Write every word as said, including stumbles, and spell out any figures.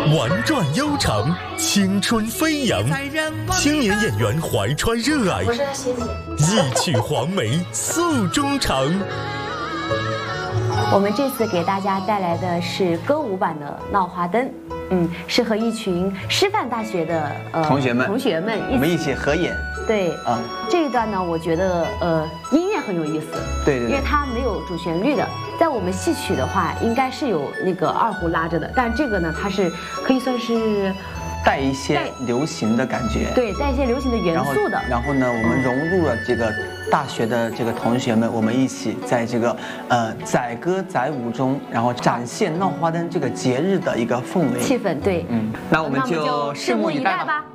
婉转悠长，青春飞扬，青年演员怀揣热爱， 我是他学姐。 一曲黄梅诉衷肠。 我们这次给大家带来的是歌舞版的《闹花灯》，嗯，是和一群师范大学的呃同学们同学们我们一起合演。 对啊，这一段呢，我觉得呃音乐很有意思， 对对对， 因为它没有主旋律的。在我们戏曲的话，应该是有那个二胡拉着的，但这个呢，它是可以算是带一些流行的感觉， 对，带一些流行的元素的。 然后, 然后呢，我们融入了这个大学的这个同学们，我们一起在这个呃载歌载舞中，然后展现闹花灯这个节日的一个氛围气氛。对， 嗯，那我们就拭目以待吧。